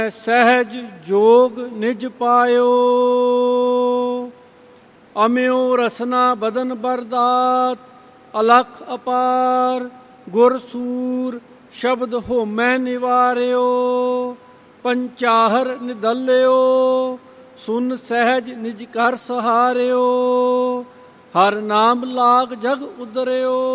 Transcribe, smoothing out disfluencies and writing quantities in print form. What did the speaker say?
ਸਹਿਜ ਜੋਗ ਨਿਜ ਪਾਇਓ। ਅਮਿਓ ਰਸਨਾ ਬਦਨ ਬਰਦਾਤ, ਅਲਖ ਅਪਾਰ ਗੁਰ ਸੂਰ ਸ਼ਬਦ ਹੋਮੈ ਨਿਵਾਰਿਓ। ਪੰਚਾਹਰ ਨਿਦਲਿਓ, ਸੁਨ ਸਹਿਜ ਨਿਜ ਕਰ ਸਹਾਰਿਓ। ਹਰ ਨਾਮ ਲਾਗ ਜਗ ਉਦਰਿਓ।